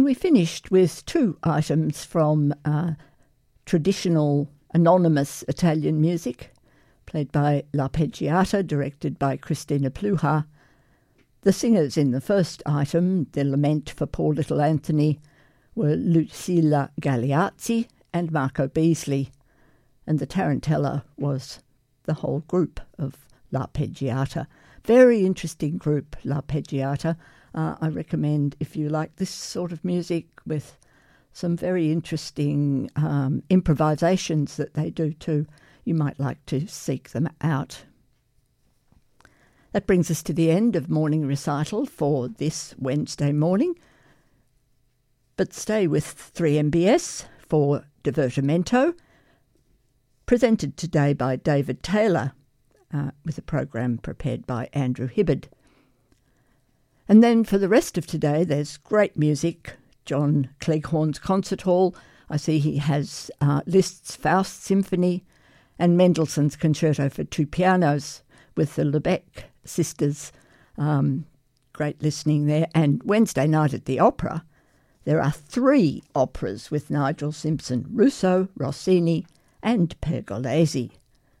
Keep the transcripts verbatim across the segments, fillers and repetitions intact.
And we finished with two items from uh, traditional anonymous Italian music, played by L'Arpeggiata, directed by Cristina Pluhar. The singers in the first item, the Lament for Poor Little Anthony, were Lucilla Galeazzi and Marco Beasley, and the tarantella was the whole group of L'Arpeggiata. Very interesting group, L'Arpeggiata. Uh, I recommend, if you like this sort of music with some very interesting um, improvisations that they do too, you might like to seek them out. That brings us to the end of morning recital for this Wednesday morning. But stay with three M B S for Divertimento, presented today by David Taylor, uh, with a program prepared by Andrew Hibbard. And then for the rest of today, there's great music. John Cleghorn's Concert Hall. I see he has uh, Liszt's Faust Symphony and Mendelssohn's Concerto for Two Pianos with the Lebec sisters. Um, great listening there. And Wednesday night at the Opera, there are three operas with Nigel Simpson, Russo, Rossini and Pergolesi.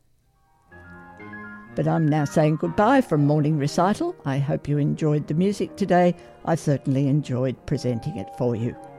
But I'm now saying goodbye from Morning Recital. I hope you enjoyed the music today. I certainly enjoyed presenting it for you.